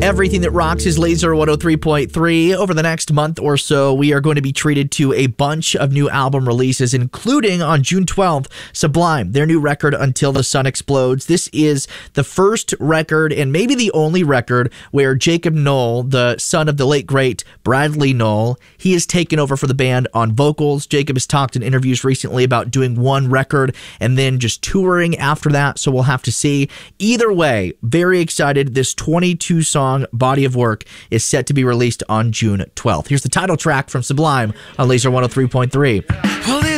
Everything that rocks is Laser 103.3. Over the next month or so, we are going to be treated to a bunch of new album releases, including on June 12th, Sublime, their new record, Until the Sun Explodes. This is the first record, and maybe the only record, where Jacob Knoll, the son of the late, great Bradley Knoll, he has taken over for the band on vocals. Jacob has talked in interviews recently about doing one record and then just touring after that, so we'll have to see. Either way, very excited. This 22-song body of work is set to be released on June 12th. Here's the title track from Sublime on Laser 103.3.